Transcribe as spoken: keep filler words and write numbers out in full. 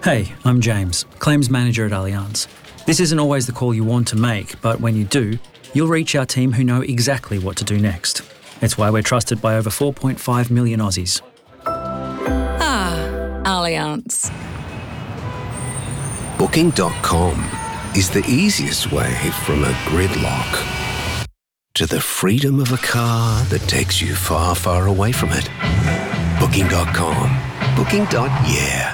Hey, I'm James, Claims Manager at Allianz. This isn't always the call you want to make, but when you do, you'll reach our team who know exactly what to do next. It's why we're trusted by over four point five million Aussies. Ah, Allianz. Booking dot com is the easiest way from a gridlock to the freedom of a car that takes you far, far away from it. Booking dot com. Booking. Yeah.